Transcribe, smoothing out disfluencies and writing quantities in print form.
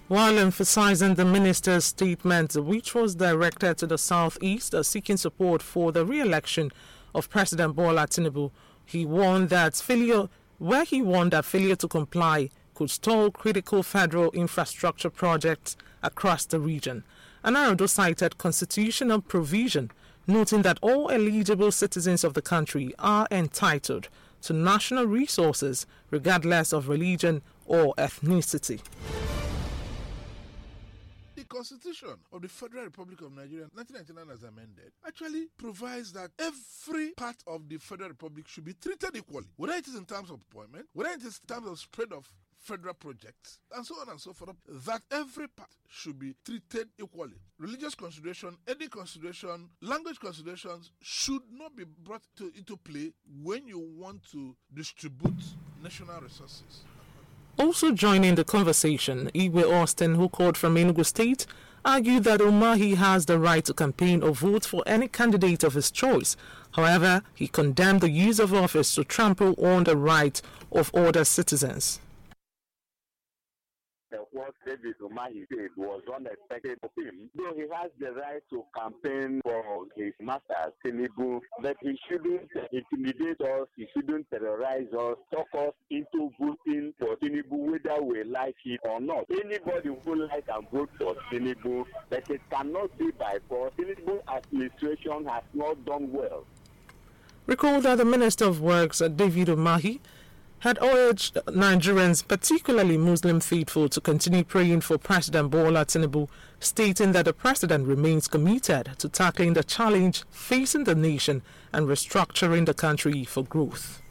While emphasizing the minister's statement, which was directed to the southeast seeking support for the re-election of President Bola Tinubu, he warned that failure to comply could stall critical federal infrastructure projects across the region. Anarodo cited constitutional provision, noting that all eligible citizens of the country are entitled to national resources regardless of religion or ethnicity. The Constitution of the Federal Republic of Nigeria, 1999 as amended, actually provides that every part of the Federal Republic should be treated equally, whether it is in terms of appointment, whether it is in terms of spread of federal projects, and so on and so forth, that every part should be treated equally. Religious consideration, ethnic consideration, language considerations should not be brought into play when you want to distribute national resources. Also joining the conversation, Igwe Austin, who called from Enugu State, argued that Umahi has the right to campaign or vote for any candidate of his choice. However, he condemned the use of office to trample on the right of other citizens. What David Umahi did was unexpected of him. Though he has the right to campaign for his master, Tinubu, but he shouldn't intimidate us, he shouldn't terrorize us, talk us into voting for Tinubu, whether we like it or not. Anybody who likes and vote for Tinubu, but it cannot be by force. Tinubu administration has not done well. Recall that the Minister of Works, David Umahi, had urged Nigerians, particularly Muslim faithful, to continue praying for President Bola Tinubu, stating that the president remains committed to tackling the challenge facing the nation and restructuring the country for growth.